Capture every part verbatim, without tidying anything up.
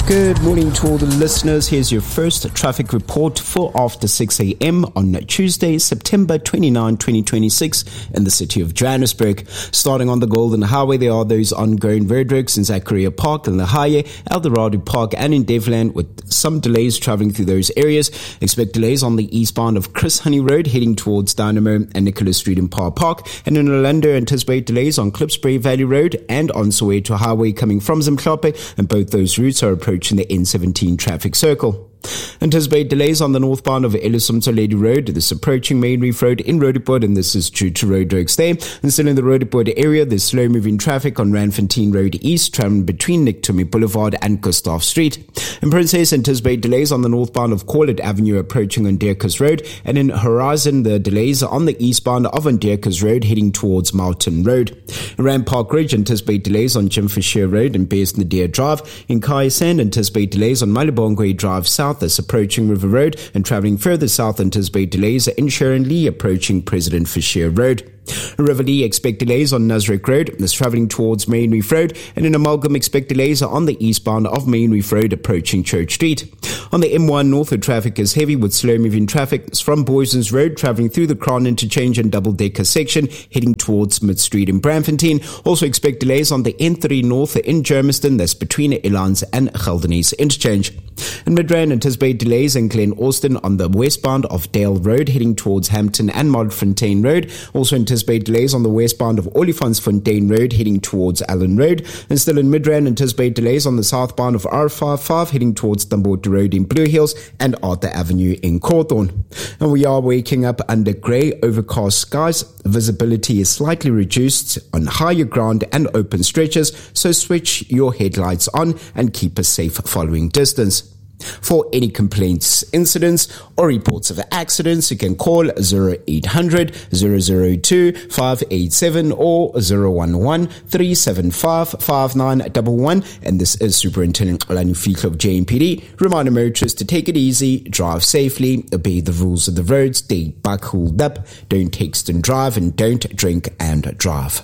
Good morning to all the listeners. Here's your first traffic report for after six a.m. on Tuesday, September twenty-ninth, twenty twenty-six in the city of Johannesburg. Starting on the Golden Highway, there are those ongoing roadworks in Zachariah Park, in Lahaye, Eldorado Park and in Devland with some delays travelling through those areas. Expect delays on the eastbound of Chris Honey Road heading towards Dynamo and Nicholas Street in Power Park. And in Orlando, anticipate delays on Klipspruit Valley Road and on Soweto Highway coming from Zimhlophe, and both those routes are approaching in the N seventeen traffic circle. Anticipate delays on the northbound of Elisumto Lady Road. This approaching Main Reef Road in Roodepoort, and this is due to roadworks there. And still in the Roodepoort area, there's slow-moving traffic on Randfontein Road East, traveling between Nick Tumi Boulevard and Gustav Street. In Princess, anticipate delays on the northbound of Corlett Avenue approaching on Deerkus Road, and in Horizon, the delays are on the eastbound of Deerkus Road heading towards Mountain Road. In Rand Park Ridge, anticipate delays on Jim Fisher Road and Bears Nadir Drive. In Kayasand, anticipate delays on Malibongwe Drive South, that's approaching River Road, and travelling further south, anticipate delays in Sharon Lee approaching President Fisher Road. In Riverlea, expect delays on Nasrec Road, that's travelling towards Main Reef Road, and in Amalgam, expect delays on the eastbound of Main Reef Road approaching Church Street. On the M one northward, traffic is heavy with slow-moving traffic. It's from Boysons Road, travelling through the Crown Interchange and Double-Decker section, heading towards Mid Street in Braamfontein. Also expect delays on the N three North in Germiston, that's between Elans and Geldenhuys Interchange. In Midrand, anticipate delays in Glen Austin on the westbound of Dale Road, heading towards Hampton and Modfontein Road. Also anticipate delays on the westbound of Olifantsfontein Road, heading towards Allen Road. And still in Midrand, anticipate delays on the southbound of R fifty-five, heading towards Dumbarton Road in Blue Hills and Arthur Avenue in Cawthorne. And we are waking up under grey, overcast skies. Visibility is slightly reduced on higher ground and open stretches, so switch your headlights on and keep a safe following distance. For any complaints, incidents, or reports of accidents, you can call zero eight hundred, zero zero two, five eight seven or zero one one, three seven five, five nine one one. And this is Superintendent Xolani Fihlo of J M P D. Reminder motorists to take it easy, drive safely, obey the rules of the road, stay buckled up, don't text and drive, and don't drink and drive.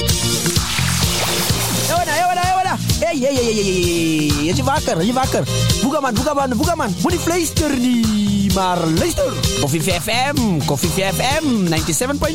Hey, hey, hey, hey, hey, is je wakker, is je wakker? Boega man, boega man, boega man. Moet die fluister nie, maar luister. Koffie F M, Koffie F M, ninety-seven point